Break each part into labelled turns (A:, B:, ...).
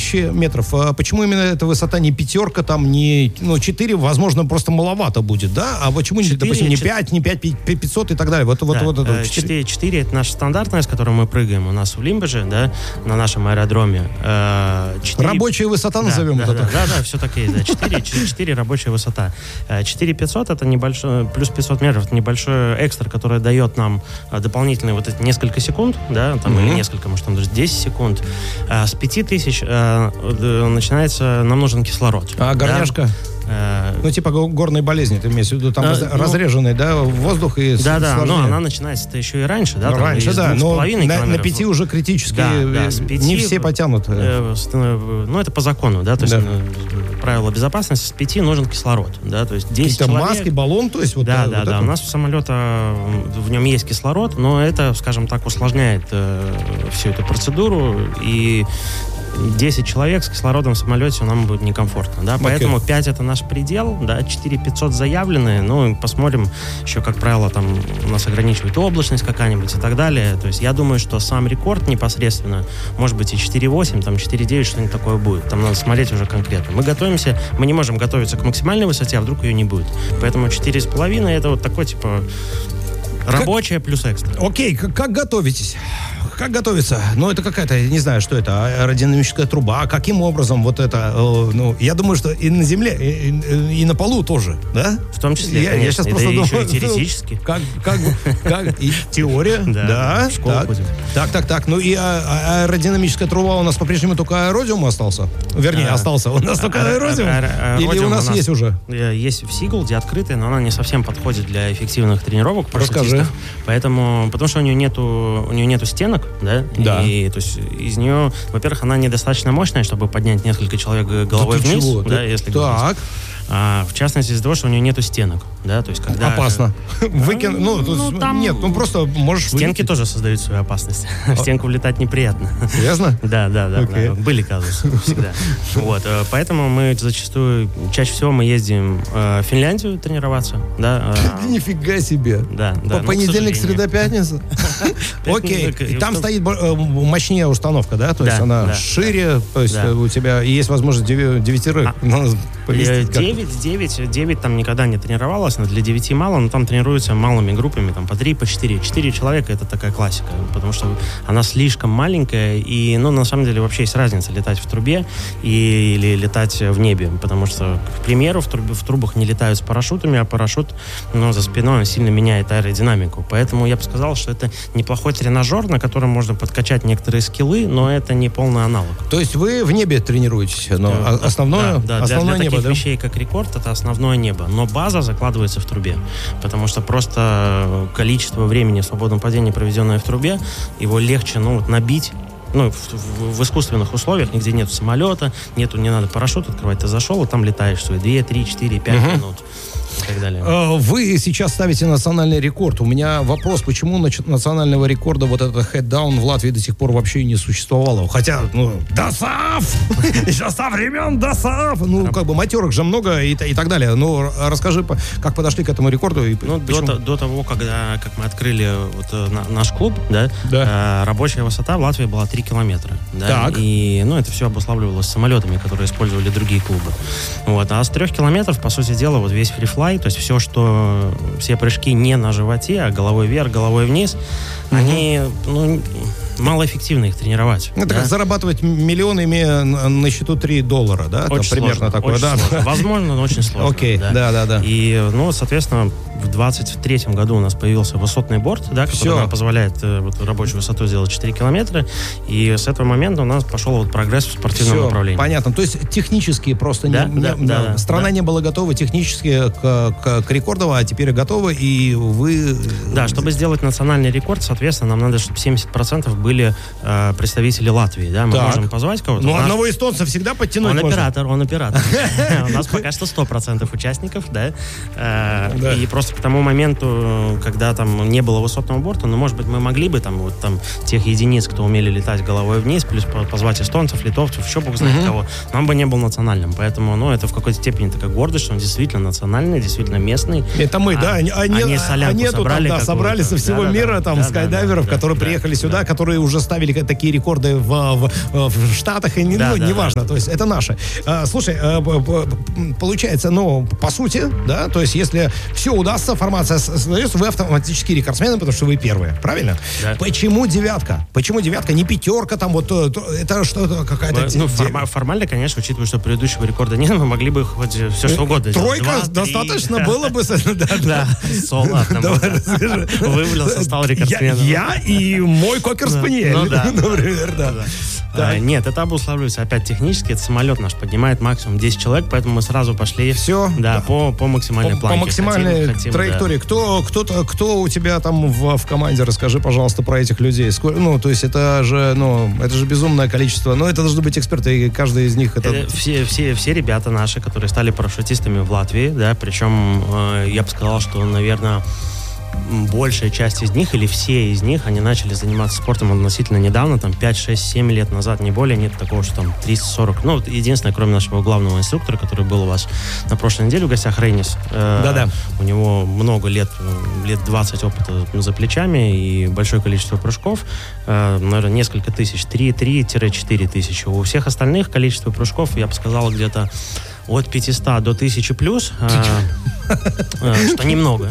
A: 4000 метров. А почему именно эта высота не 5, там, не 4, возможно, просто маловато будет, да? А почему,
B: 4,
A: допустим, не 5, не 500 и так далее? Вот
B: 4 это наша стандартная, с которой мы прыгаем. У нас в Лимбеже, да, на нашем аэродроме. 4...
A: Рабочая высота, назовем это так.
B: Да, все так и есть. 4 рабочая высота. 4500 это небольшой, плюс 500 метров, это небольшой экстра, который дает нам дополнительные вот эти несколько секунд, да, там, или несколько, может, там даже 10 секунд. С 5000 начинается, нам нужен кислород.
A: А горняшка? Типа горной болезни, ты имеешь в виду, там разреженный, да, воздух и
B: Да, но она начинается еще и раньше, да?
A: Раньше, да, но на 5 уже критически, не все потянут.
B: Это по закону, да, то есть правила безопасности, с 5 нужен кислород, да, то есть 10 человек...
A: маски, баллон, то есть вот...
B: Да, у нас у самолета, в нем есть кислород, но это, скажем так, усложняет всю эту процедуру, и 10 человек с кислородом в самолете нам будет некомфортно, да, поэтому 5 это наш предел, да, 4500 заявленные, посмотрим еще, как правило, там у нас ограничивает облачность какая-нибудь и так далее, то есть я думаю, что сам рекорд непосредственно, может быть, и 4.8, там 4.9, что-нибудь такое будет, там надо смотреть уже конкретно. Мы готовимся, мы не можем готовиться к максимальной высоте, а вдруг ее не будет, поэтому 4,5 это вот такой, типа, рабочая плюс экстра.
A: Окей, как готовитесь? Как готовиться? Это какая-то, не знаю, что это, аэродинамическая труба. А каким образом вот это? Я думаю, что и на земле, и на полу тоже, да?
B: В том числе,
A: я сейчас просто думаю,
B: еще и теоретически.
A: Как и теория, да. Так. И аэродинамическая труба у нас по-прежнему только аэродиум остался? Вернее, остался. У нас только аэродиум? Или у нас есть уже?
B: Есть в Сигулде открытая, но она не совсем подходит для эффективных тренировок.
A: Расскажи.
B: Потому что у нее нету стенок, да? И то есть из нее, во-первых, она недостаточно мощная, чтобы поднять несколько человек головой вниз, да, если
A: так.
B: В частности, из-за того, что у нее нету стенок, да, то есть когда...
A: Опасно. Просто можешь...
B: Стенки тоже создают свою опасность. В стенку влетать неприятно.
A: Серьезно?
B: Да. Были казусы всегда. Поэтому мы зачастую, чаще всего мы ездим в Финляндию тренироваться, да.
A: Нифига себе.
B: Да.
A: Понедельник, среда, пятница. Окей. Там стоит мощнее установка, да? То есть она шире, то есть у тебя есть возможность 9 повесить.
B: 9 там никогда не тренировалась, но для 9 мало, но там тренируются малыми группами, там по 3, по 4. 4 человека — это такая классика, потому что она слишком маленькая, и, на самом деле, вообще есть разница летать в трубе или летать в небе, потому что, к примеру, в трубах не летают с парашютами, а парашют, за спиной он сильно меняет аэродинамику, поэтому я бы сказал, что это неплохой тренажер, на котором можно подкачать некоторые скиллы, но это не полный аналог.
A: То есть вы в небе тренируетесь, но основное
B: для
A: небо,
B: таких вещей, как рекорд, это основное небо. Но база закладывается в трубе. Потому что просто количество времени в свободном падении, проведенное в трубе, его легче набить. В искусственных условиях, нигде нет самолета, не надо парашют открывать, ты зашел, и там летаешь свои 2, 3, 4, 5 минут. И так далее.
A: Вы сейчас ставите национальный рекорд. У меня вопрос, почему национального рекорда вот это head-down в Латвии до сих пор вообще не существовало? Хотя, ДОСААФ! Еще со времен ДОСААФ! Матерых же много и так далее. Расскажи, как подошли к этому рекорду и
B: до того, как мы открыли наш клуб, рабочая высота в Латвии была 3 километра. Да? И это все обуславливалось самолетами, которые использовали другие клубы. А с 3 километров, по сути дела, весь фрифлай, то есть все прыжки не на животе, а головой вверх, головой вниз, они, малоэффективно их тренировать.
A: Это как зарабатывать миллион, имея на счету $3, да?
B: Очень
A: примерно
B: сложно,
A: такое,
B: очень сложно. Возможно, но очень сложно.
A: Окей, да.
B: И, соответственно, в 23-м году у нас появился высотный борт, который нам позволяет рабочую высоту сделать 4 километра, и с этого момента у нас пошел прогресс в спортивном направлении.
A: Понятно. То есть технически просто страна не была готова технически к рекорду, а теперь готова, и вы...
B: Да, чтобы сделать национальный рекорд, соответственно, нам надо, чтобы 70% были представители Латвии, да, мы можем позвать кого-то.
A: Одного эстонца всегда подтянуть
B: можно. Он оператор. У нас пока что 100% участников, да, и просто просто к тому моменту, когда там не было высотного борта, но, может быть, мы могли бы там тех единиц, кто умели летать головой вниз, плюс позвать эстонцев, литовцев, еще бог знает кого, но он бы не был национальным. Поэтому, это в какой-то степени такая гордость, что он действительно национальный, действительно местный.
A: Это мы, да. Они собрали со всего мира скайдайверов, которые приехали сюда, которые уже ставили такие рекорды в Штатах, и неважно, то есть это наши. Слушай, получается, по сути, да, то есть если все удастся, формация создается, вы автоматически рекордсмены, потому что вы первые, правильно? Да. Почему девятка? Почему девятка, не пятерка, там это что-то какая-то...
B: Формально, конечно, учитывая, что предыдущего рекорда нет, мы могли бы хоть все что угодно.
A: Тройка достаточно было бы...
B: Да, соло вывалился, стал рекордсменом.
A: Я и мой кокер-спаниель. Например, да.
B: Нет, это обуславливается опять технически. Это самолет наш поднимает максимум 10 человек, поэтому мы сразу пошли по максимальной планке.
A: По максимальной траектории. Да. Кто у тебя там в команде? Расскажи, пожалуйста, про этих людей. То есть это же безумное количество. Но это должны быть эксперты, и каждый из них... Это...
B: Все ребята наши, которые стали парашютистами в Латвии, да, причем я бы сказал, что, наверное, большая часть из них, или все из них, они начали заниматься спортом относительно недавно, там 5, 6, 7 лет назад, не более. Нет такого, что там 30-40. Единственное, кроме нашего главного инструктора, который был у вас на прошлой неделе в гостях, Рейнис. У него много лет 20 опыта за плечами и большое количество прыжков. Наверное, несколько тысяч, 3-4 тысячи. У всех остальных количество прыжков, я бы сказал, где-то от 500 до 1000 плюс, что немного.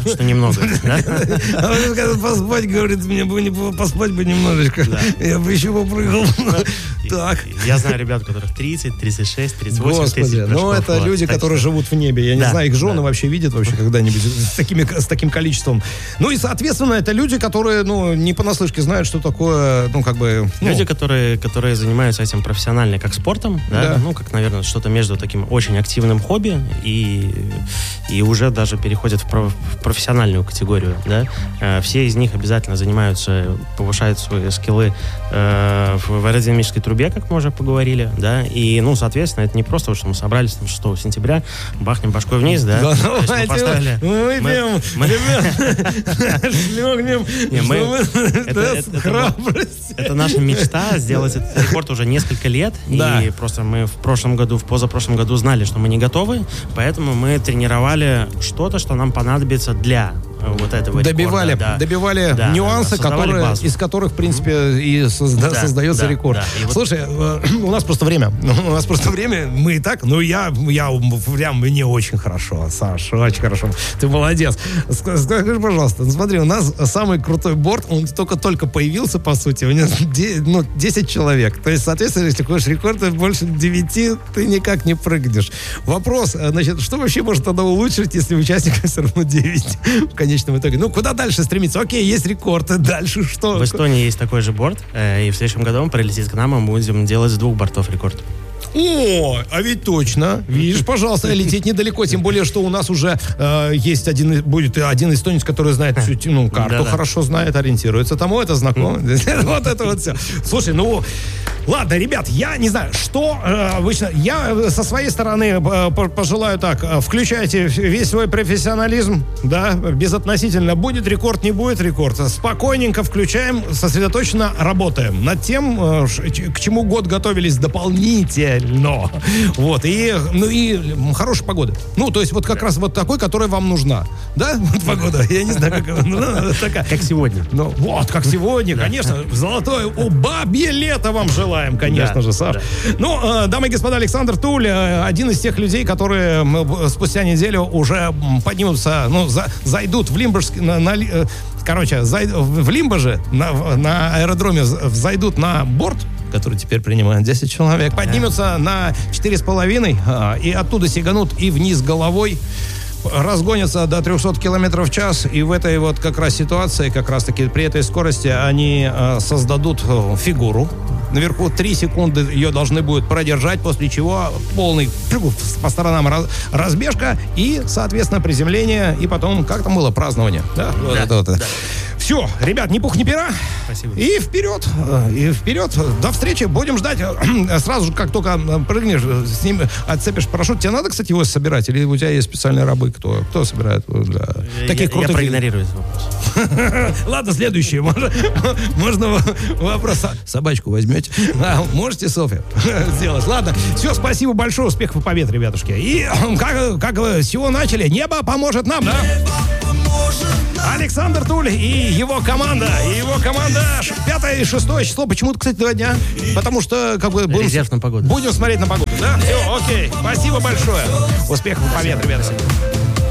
A: Когда поспать, говорит, мне бы поспать бы немножечко, я бы еще попрыгал. Так.
B: Я знаю ребят, у которых 30, 36, 38 тысяч прыжков.
A: Ну, это люди, которые живут в небе. Я не знаю, их жены вообще видят вообще когда-нибудь с таким количеством. Ну, и, соответственно, это люди, которые, не понаслышке знают, что такое,
B: Люди, которые занимаются этим профессионально, как спортом, как, наверное, что-то между таким очень активным хобби и уже даже переходят в профессиональную категорию, да. Все из них обязательно занимаются, повышают свои скиллы в аэродинамической трубе, как мы уже поговорили, да, и, соответственно, это не просто, что мы собрались там 6 сентября, бахнем башкой вниз, да.
A: Мы поставили...
B: Это наша мечта, сделать этот рекорд уже несколько лет, и просто мы в позапрошлом году знали, что мы не готовы, поэтому мы тренировали что-то, что нам понадобится для вот этого
A: добивали нюансы, из которых, в принципе, и создается рекорд. Слушай, у нас просто время. Мы и так, я прям, мне очень хорошо, Саш, очень хорошо. Ты молодец. Скажи, пожалуйста, смотри, у нас самый крутой борт, он только появился, по сути, у него 10 человек. То есть, соответственно, если хочешь рекорд, больше 9 ты никак не прыгнешь. Вопрос, значит, что вообще может тогда улучшить, если участников все равно 9 в конечном итоге? Куда дальше стремиться? Окей, есть рекорд, дальше что?
B: В Эстонии есть такой же борт, и в следующем году он прилетит к нам, и мы будем делать с 2 бортов рекорд.
A: О, а ведь точно. Видишь, пожалуйста, лететь недалеко. Тем более, что у нас уже будет один эстонец, который знает всю карту, хорошо знает, ориентируется. Тому это знакомо. Вот это вот все. Слушай, ладно, ребят, я не знаю, что обычно... Я со своей стороны пожелаю так. Включайте весь свой профессионализм, да, безотносительно. Будет рекорд, не будет рекорд. Спокойненько включаем, сосредоточенно работаем над тем, к чему год готовились дополнительно. Вот, и хорошая погода. То есть вот как раз вот такой, которая вам нужна. Да? Вот погода. Я не знаю, как она такая.
B: Как сегодня.
A: Вот, как сегодня, конечно. Золотое бабье лето вам желаем, конечно же, Саш. Дамы и господа, Александр Туль, один из тех людей, которые спустя неделю уже поднимутся, зайдут в Лимбаж, в Лимбаже, на аэродроме зайдут на борт, который теперь принимает 10 человек, поднимутся на 4,5 и оттуда сиганут и вниз головой, разгонятся до 300 км в час, и в этой вот как раз ситуации, как раз таки при этой скорости они создадут фигуру. Наверху 3 секунды ее должны будут продержать, после чего полный по сторонам разбежка и, соответственно, приземление, и потом, как там было, празднование. Да? Все, ребят, ни пух, ни пера.
B: Спасибо.
A: И вперед. До встречи. Будем ждать. Сразу же, как только прыгнешь, с ним отцепишь парашют. Тебе надо, кстати, его собирать? Или у тебя есть специальные рабы? Кто собирает для таких крутых...
B: Я проигнорирую этот вопрос.
A: Ладно, следующий. Можно вопрос. Собачку возьмете? Можете селфи сделать? Ладно. Все, спасибо большое. Успехов и побед, ребятушки. И как вы с чего начали? Небо поможет нам, да? Александр Туль и его команда. 5 и 6 число. Почему-то, кстати, 2 дня. Потому что, как бы...
B: Резерв на погоду.
A: Будем смотреть на погоду, да? Все, окей. Спасибо большое. Успехов и побед, ребята.